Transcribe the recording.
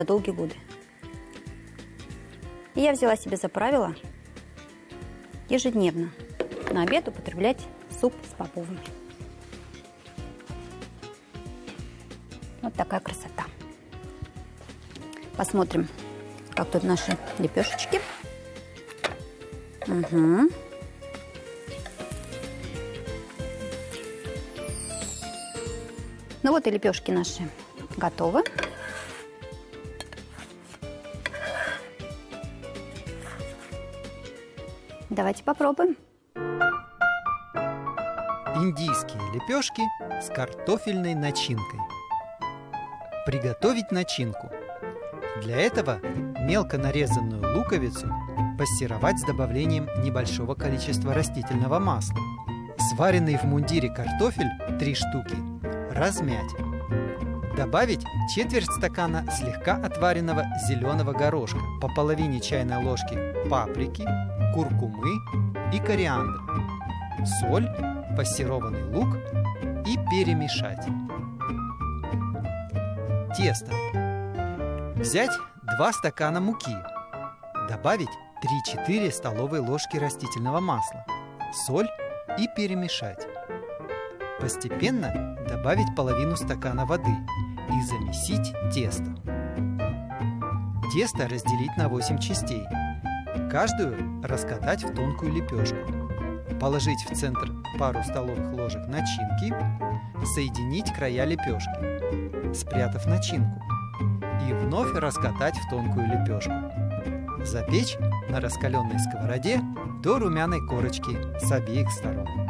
долгие годы. И я взяла себе за правило ежедневно на обед употреблять суп с бобовыми. Вот такая красота. Посмотрим, как тут наши лепешечки. Угу. Ну вот и лепешки наши готовы. Давайте попробуем. Индийские лепешки с картофельной начинкой. Приготовить начинку. Для этого мелко нарезанную луковицу пассеровать с добавлением небольшого количества растительного масла. Сваренный в мундире картофель 3 штуки размять. Добавить четверть стакана слегка отваренного зеленого горошка, по половине чайной ложки паприки, куркумы и кориандра, соль, пассерованный лук и перемешать. Тесто. Взять 2 стакана муки, добавить 3-4 столовые ложки растительного масла, соль и перемешать. Постепенно добавить половину стакана воды и замесить тесто. Тесто разделить на 8 частей. Каждую раскатать в тонкую лепешку. Положить в центр пару столовых ложек начинки. Соединить края лепешки, спрятав начинку. И вновь раскатать в тонкую лепешку. Запечь на раскаленной сковороде до румяной корочки с обеих сторон.